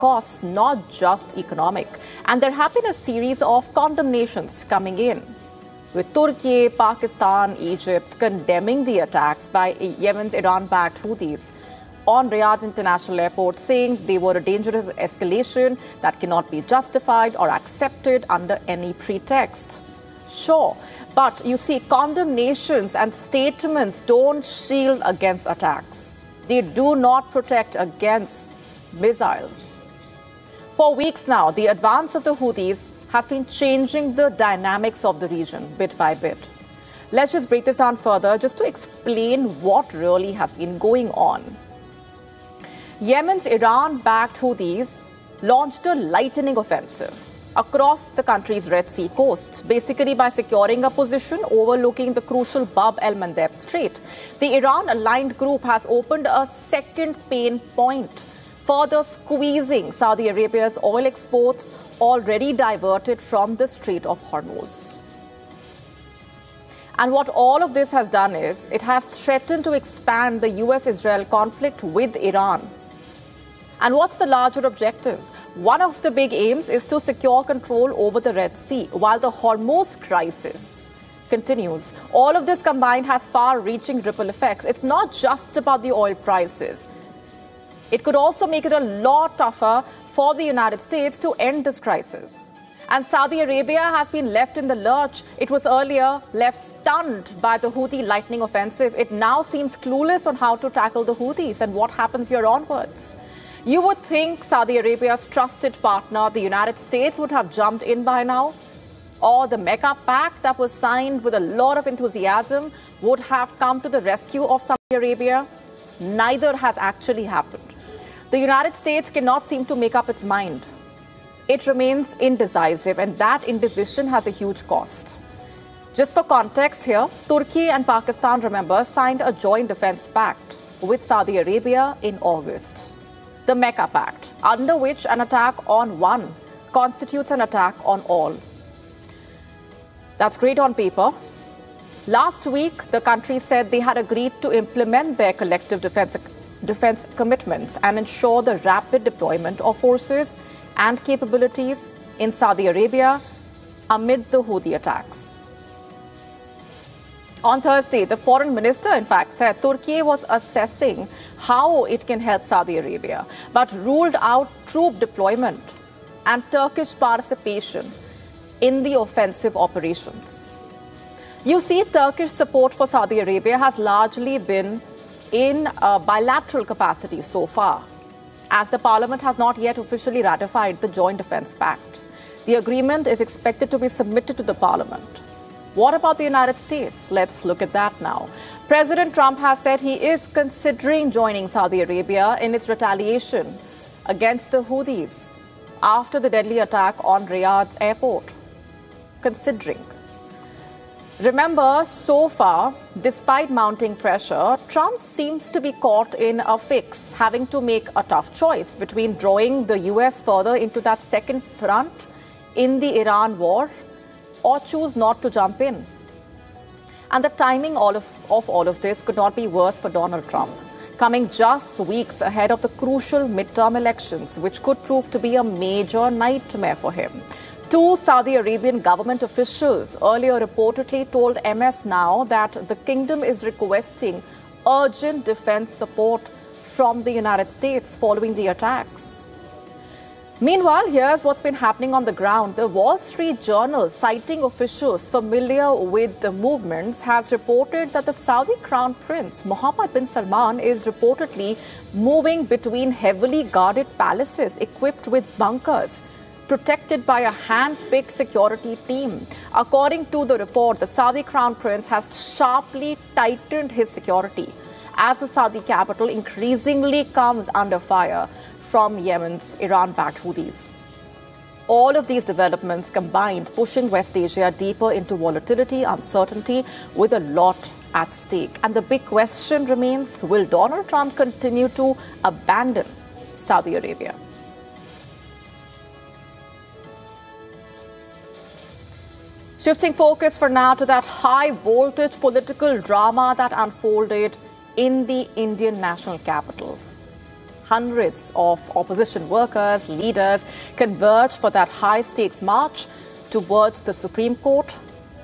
costs, not just economic. And there have been a series of condemnations coming in, with Turkey, Pakistan, Egypt condemning the attacks by Yemen's Iran-backed Houthis on Riyadh International Airport, saying they were a dangerous escalation that cannot be justified or accepted under any pretext. Sure, but you see, condemnations and statements don't shield against attacks. They do not protect against missiles. For weeks now, the advance of the Houthis has been changing the dynamics of the region bit by bit. Let's just break this down further just to explain what really has been going on. Yemen's Iran-backed Houthis launched a lightning offensive across the country's Red Sea coast, basically by securing a position overlooking the crucial Bab el-Mandeb Strait. The Iran-aligned group has opened a second pain point, further squeezing Saudi Arabia's oil exports already diverted from the Strait of Hormuz. And what all of this has done is it has threatened to expand the US-Israel conflict with Iran. And what's the larger objective? One of the big aims is to secure control over the Red Sea, while the Hormuz crisis continues. All of this combined has far-reaching ripple effects. It's not just about the oil prices. It could also make it a lot tougher for the United States to end this crisis. And Saudi Arabia has been left in the lurch. It was earlier left stunned by the Houthi lightning offensive. It now seems clueless on how to tackle the Houthis and what happens here onwards. You would think Saudi Arabia's trusted partner, the United States, would have jumped in by now, or the Mecca Pact that was signed with a lot of enthusiasm would have come to the rescue of Saudi Arabia. Neither has actually happened. The United States cannot seem to make up its mind. It remains indecisive, and that indecision has a huge cost. Just for context here, Turkey and Pakistan, remember, signed a joint defense pact with Saudi Arabia in August. The Mecca Pact, under which an attack on one constitutes an attack on all. That's great on paper. Last week, the country said they had agreed to implement their collective defense commitments and ensure the rapid deployment of forces and capabilities in Saudi Arabia amid the Houthi attacks. On Thursday, the foreign minister, in fact, said Turkey was assessing how it can help Saudi Arabia, but ruled out troop deployment and Turkish participation in the offensive operations. You see, Turkish support for Saudi Arabia has largely been in a bilateral capacity so far, as the parliament has not yet officially ratified the Joint Defense Pact. The agreement is expected to be submitted to the parliament. What about the United States? Let's look at that now. President Trump has said he is considering joining Saudi Arabia in its retaliation against the Houthis after the deadly attack on Riyadh's airport. Considering. Remember, so far, despite mounting pressure, Trump seems to be caught in a fix, having to make a tough choice between drawing the US further into that second front in the Iran war or choose not to jump in. And the timing of all of this could not be worse for Donald Trump, coming just weeks ahead of the crucial midterm elections, which could prove to be a major nightmare for him. Two Saudi Arabian government officials earlier reportedly told MS Now that the kingdom is requesting urgent defense support from the United States following the attacks. Meanwhile, here's what's been happening on the ground. The Wall Street Journal, citing officials familiar with the movements, has reported that the Saudi Crown Prince, Mohammed bin Salman, is reportedly moving between heavily guarded palaces equipped with bunkers, protected by a hand-picked security team. According to the report, the Saudi Crown Prince has sharply tightened his security as the Saudi capital increasingly comes under fire from Yemen's Iran-backed Houthis. All of these developments combined pushing West Asia deeper into volatility, uncertainty, with a lot at stake. And the big question remains, will Donald Trump continue to abandon Saudi Arabia? Shifting focus for now to that high-voltage political drama that unfolded in the Indian national capital. hundreds of opposition workers, leaders converged for that high-stakes march towards the Supreme Court.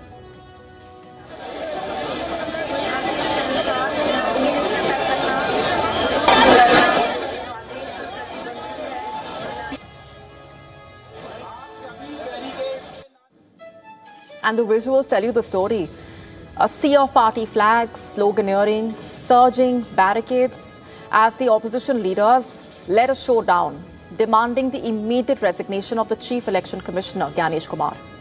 And the visuals tell you the story. A sea of party flags, sloganeering, surging barricades as the opposition leaders led a showdown, demanding the immediate resignation of the Chief Election Commissioner, Gyanesh Kumar.